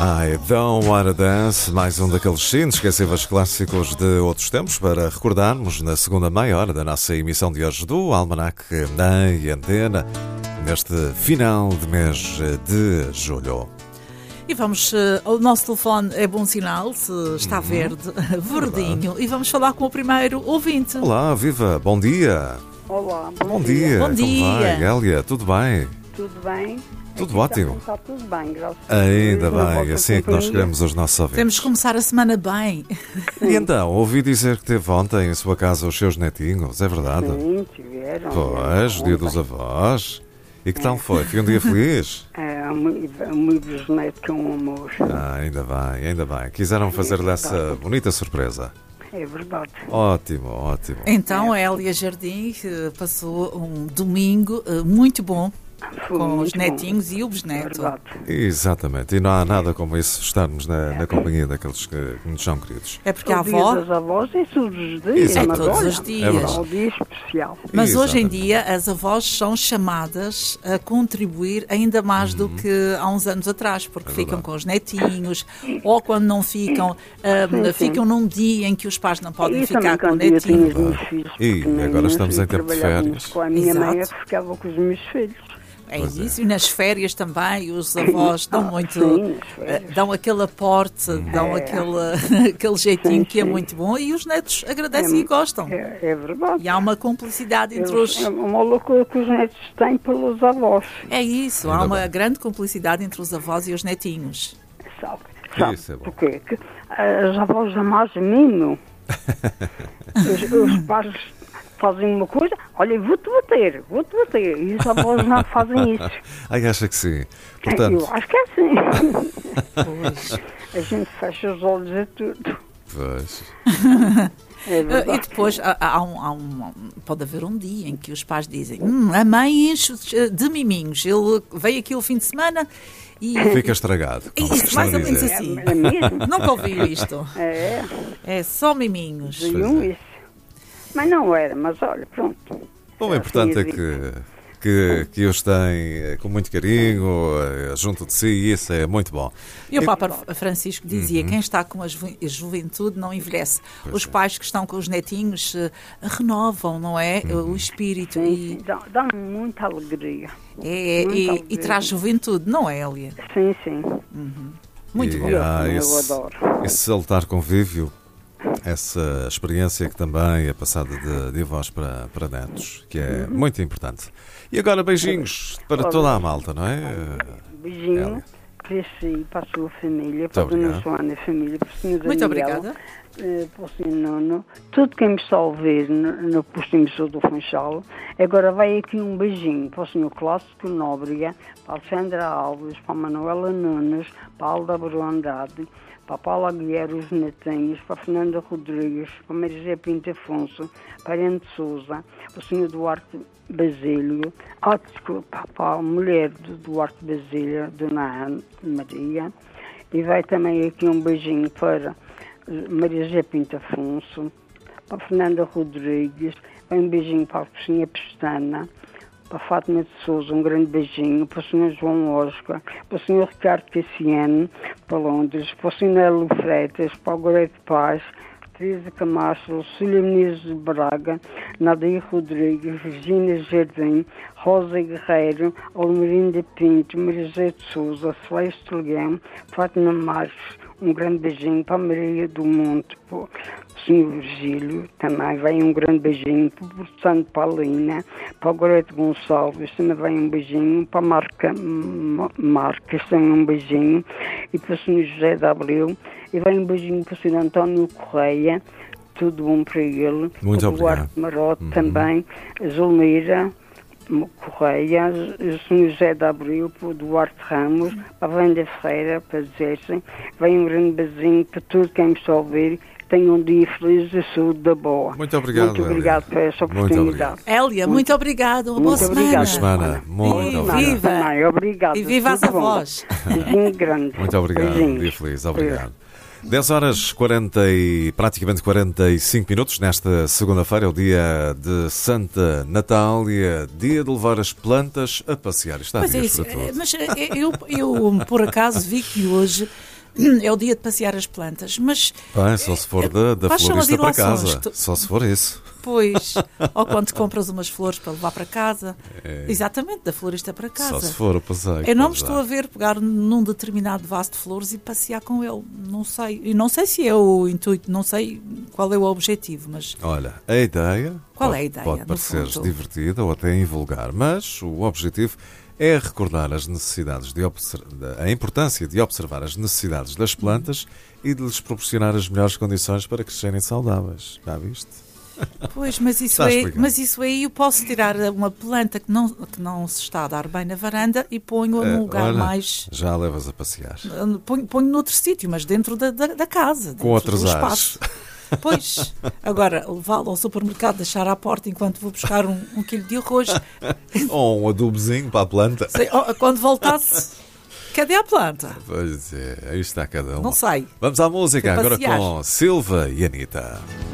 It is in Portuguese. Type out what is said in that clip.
I Don't Wanna Dance, mais um daqueles inesquecíveis clássicos de outros tempos para recordarmos na segunda meia hora da nossa emissão de hoje do Almanac na Antena, neste final de mês de julho. E vamos, o nosso telefone é bom sinal, se está verde, verdinho, e vamos falar com o primeiro ouvinte. Olá, viva, bom dia. Olá, Bom dia. Bom dia. Como vai, Hélia? Tudo bem? Tudo bem? Tudo ótimo. Está tudo bem, graças a Deus. Ainda Na bem, vossa assim é que nós companhia. queremos os nossos ouvintes. Temos que começar a semana bem. E então, ouvi dizer que teve ontem em sua casa os seus netinhos, é verdade? Sim, tiveram. Pois, o dia dos avós. E que tal foi? Foi um dia feliz? É, muito bisneto que é um amor. Ainda bem. Quiseram fazer-lhe essa bonita surpresa. É verdade. Ótimo, ótimo. Então, a Hélia Jardim passou um domingo muito bom Foi com muito os netinhos e o bom. É bisneto. verdade. Exatamente. E não há nada como isso, estarmos na companhia daqueles que nos são queridos. É porque a O dia avó... das avós é todos os dias. É mas todos olha, os dias. É verdade. É um dia especial. Mas hoje em Exatamente. dia as avós são chamadas a contribuir ainda mais do que há uns anos atrás, porque ficam com os netinhos, ou quando não ficam, Sim. ficam num dia em que os pais não podem E ficar também com o quando eu tinha netinho. os meus filhos E pequeninos, agora estamos em tempo de trabalhávamos férias. Com a minha mãe, eu Exato. ficava com os meus filhos. É Pois é. isso, e nas férias também os avós dão muito, sim, nas férias. dão aquele aporte, dão aquele jeitinho Sim, que é sim. muito bom e os netos agradecem e gostam. É verdade. E há uma cumplicidade entre os... É uma loucura que os netos têm pelos avós. É isso, há Ainda uma bem. grande cumplicidade entre os avós e os netinhos. Sabe Isso é bom. porquê? Que as avós dão mais mimo. Os pais fazem uma coisa, olha, vou-te bater. E os avós não fazem isso. Ai, acha que sim. Portanto, Eu acho que é assim. A gente fecha os olhos a tudo. pois, É E verdade. depois pode haver um dia em que os pais dizem a mãe enche de miminhos, ele veio aqui o fim de semana e... fica estragado, como se Isso, costuma mais ou menos dizer. assim. É mesmo? Nunca ouvi isto. É, É só miminhos. diziam isso. Mas não era, mas olha, pronto. Bom, o importante é que os têm com muito carinho, junto de si, e isso é muito bom. E o Papa Francisco dizia, quem está com a juventude não envelhece. Os pais que estão com os netinhos renovam, não é? O espírito Sim, dá-me muita alegria. e Muita alegria. traz juventude, não é, Hélia? Sim. Muito E bom. há Eu esse, adoro. esse salutar convívio, essa experiência que também é passada de avós para netos, que é muito importante. E agora beijinhos para toda a malta, não é? Beijinho Hélia. para si, para a sua família, para a Dona obrigado. Joana e a família, para o Sr. Daniel. Muito obrigada. Para o Sr. Nuno, tudo quem me está a ouvir no posto emissor do Funchal. Agora vai aqui um beijinho para o Sr. Clássico Nóbrega, para a Alexandra Alves, para a Manuela Nunes, para a Alda Bru Andrade, para a Paula Aguiar os Netinhos, para a Fernanda Rodrigues, para a Maria José Pinto Afonso, para a Ariane de Souza, para o Sr. Duarte Basílio, desculpa, para a mulher do Duarte Basílio, Dona Ana Maria, e vai também aqui um beijinho para Maria José Pinto Afonso, para a Fernanda Rodrigues, vai um beijinho para a Cozinha Pestana, para a Fátima de Souza, um grande beijinho, para o Sr. João Oscar, para o Sr. Ricardo Cassiano, para Londres, para o Sr. Nelo Freitas, para o Goreto Paz, Teresa Camacho, Lucília Menezes de Braga, Nadir Rodrigues, Virginia Jardim, Rosa Guerreiro, Almerinda Pinto, Maria José de Souza, Celeste Leão, Fátima Marques, um grande beijinho para a Maria do Monte, para o Sr. Virgílio, também vem um grande beijinho para o Santo Paulina, para o Goreto Gonçalves, também vem um beijinho, para a Marques, também um beijinho, e para o Sr. José de Abreu, e vem um beijinho para o Sr. António Correia, tudo bom para ele, Muito para o obrigado. Duarte Marote também, a Zulmira Correia, o Sr. José de Abreu, para o Duarte Ramos, para a Wanda Ferreira, para dizer-se, vem um grande beijinho para tudo quem me está a ouvir, tenham um dia feliz e saúde da boa. Muito obrigado, Muito obrigado por essa Muito oportunidade. Hélia, muito obrigada. Uma boa Muito semana. obrigado. Boa semana. Muito Viva. obrigado. Viva. Também, obrigado. E viva as Tudo bom. avós. Beijinho grande. Muito obrigado, Beijinhos. dia feliz, obrigado. 10 horas 40 e praticamente 45 minutos nesta segunda-feira, é o dia de Santa Natália, dia de levar as plantas a passear. Está Pois é dias isso. para todos. Mas eu, por acaso, vi que hoje é o dia de passear as plantas, mas... Bem, só se for da quais são as florista para casa. ilações? Só se for isso. Pois, ou quando compras umas flores para levar para casa. Exatamente, da florista para casa. Só se for o passeio. Eu não me estou a ver pegar num determinado vaso de flores e passear com ele. Não sei. E não sei se é o intuito, não sei qual é o objetivo, mas... Olha, a ideia... Qual é a ideia, Pode no parecer fundo? divertida ou até invulgar, mas o objetivo é recordar as necessidades a importância de observar as necessidades das plantas e de lhes proporcionar as melhores condições para crescerem saudáveis. Já viste? Pois, mas isso, Está explicado. mas isso aí eu posso tirar uma planta que não se está a dar bem na varanda e ponho-a num lugar Olha, mais... já a levas a passear. Ponho noutro sítio, mas dentro da casa. Dentro Com outros do ares. espaço. Pois, agora, levá-lo ao supermercado, deixar à porta enquanto vou buscar um quilo de arroz. Ou um adubozinho para a planta. Sei, quando voltasse, cadê a planta? Pois é, aí está cada um. Não sei. Vamos à música Fui agora passear. com Silva e Anitta.